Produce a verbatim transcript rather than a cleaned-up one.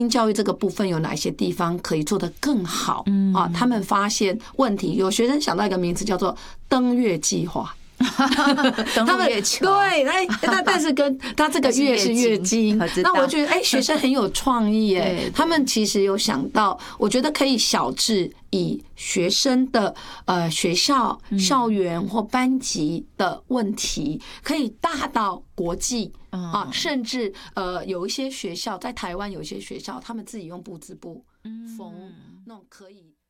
教育这个部分有哪些地方可以做得更好？嗯啊，他们发现问题，有学生想到一个名词叫做登月计划。 登陆月球对，哎，但但是跟他这个月是月经，那我觉得哎，学生很有创意哎，他们其实有想到，我觉得可以小至以学生的呃学校、校园或班级的问题，可以大到国际啊，甚至呃有一些学校在台湾有一些学校，他们自己用布织布缝那种可以。